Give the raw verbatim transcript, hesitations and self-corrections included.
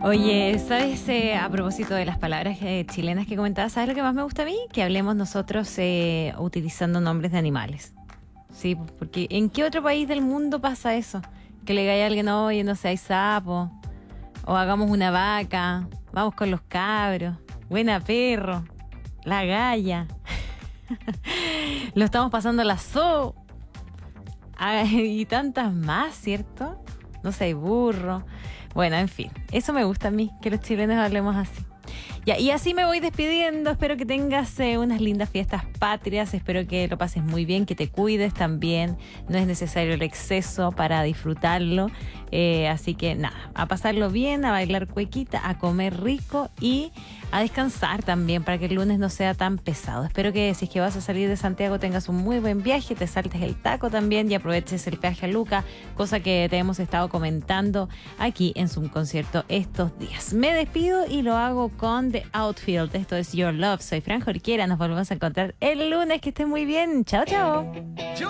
Oye, ¿sabes? Eh, a propósito de las palabras eh, chilenas que comentabas, ¿sabes lo que más me gusta a mí? Que hablemos nosotros eh, utilizando nombres de animales. Sí, porque ¿en qué otro país del mundo pasa eso? Que le diga a alguien, oye, no sé, hay sapo, o hagamos una vaca, vamos con los cabros, buena perro, la galla, lo estamos pasando la zoo, ah, y tantas más, ¿cierto? No sé, hay burro. Bueno, en fin, eso me gusta a mí, que los chilenos hablemos así. Ya, y así me voy despidiendo. Espero que tengas eh, unas lindas fiestas patrias. Espero que lo pases muy bien, que te cuides también. No es necesario el exceso para disfrutarlo. Eh, así que nada, a pasarlo bien, a bailar cuequita, a comer rico y a descansar también para que el lunes no sea tan pesado. Espero que si es que vas a salir de Santiago tengas un muy buen viaje, te saltes el taco también y aproveches el peaje a Luca, cosa que te hemos estado comentando aquí en Zoom Concierto estos días. Me despido y lo hago con The Outfield. Esto es Your Love. Soy Fran Jorquera. Nos volvemos a encontrar el lunes. Que estén muy bien. Chao, chao.